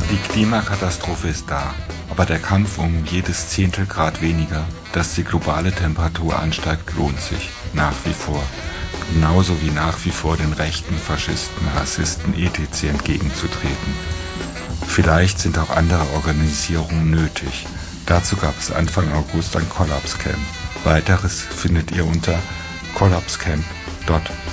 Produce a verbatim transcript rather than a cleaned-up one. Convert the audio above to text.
Die Klimakatastrophe ist da, aber der Kampf um jedes Zehntel Grad weniger, dass die globale Temperatur ansteigt, lohnt sich nach wie vor. Genauso wie nach wie vor den Rechten, Faschisten, Rassisten et cetera entgegenzutreten. Vielleicht sind auch andere Organisierungen nötig. Dazu gab es Anfang August ein Collapse Camp. Weiteres findet ihr unter collapsecamp punkt